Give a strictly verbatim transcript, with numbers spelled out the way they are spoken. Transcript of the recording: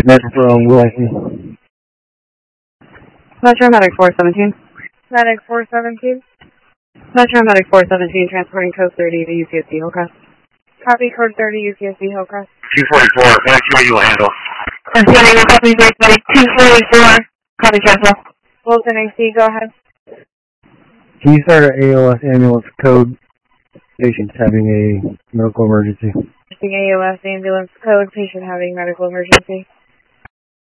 Met from Will I C. Metro Medic four seventeen. Medic four seventeen. Metro Medic four seventeen, transporting code thirty to U P S C Hillcrest. Copy code thirty U P S C Hillcrest. two forty-four, F Q A you will handle. Transporting copy Medic two forty-four. Copy cancel. Wilson A C, go ahead. Can you start an A L S ambulance code? Patient's having a medical emergency. A L S ambulance code, patient having medical emergency.